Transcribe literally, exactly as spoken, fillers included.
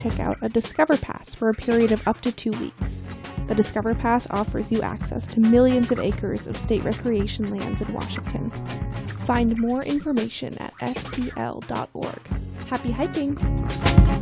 check out a Discover Pass for a period of up to two weeks. The Discover Pass offers you access to millions of acres of state recreation lands in Washington. Find more information at S P L dot org. Happy hiking!